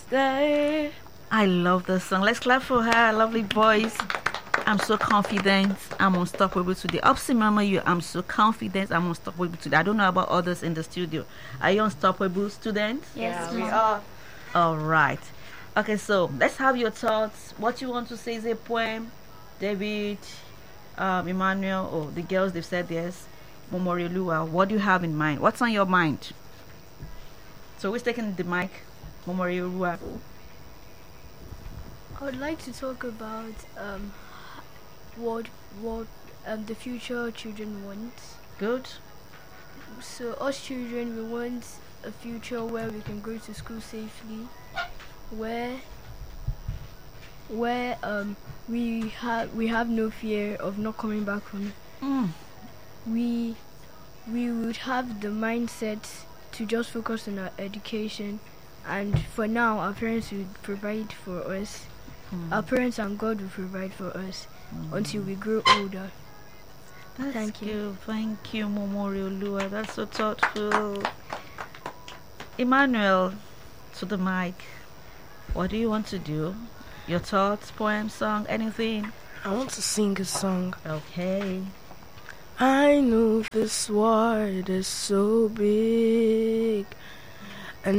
day. I love this song. Let's clap for her. Lovely voice. I'm so confident. I'm unstoppable today. Upsi Mama, I'm so confident. I'm unstoppable today. I don't know about others in the studio. Are you unstoppable, students? Yes, we Mom. are. All right. Okay, so let's have your thoughts. What you want to say is a poem. David, Emmanuel, or the girls, they've said yes. Momoriolua, what do you have in mind? What's on your mind? So who's taking the mic? Momoriolua. I would like to talk about what the future children want. Good. So us children, we want a future where we can go to school safely, where we have no fear of not coming back home. We would have the mindset to just focus on our education, and for now our parents will provide for us. Our parents and God will provide for us until we grow older. Thank you. Thank you, Momoriolua. That's so thoughtful. Emmanuel, to the mic. What do you want to do? Your thoughts, poem, song, anything? I want to sing a song. Okay. I know this world is so big,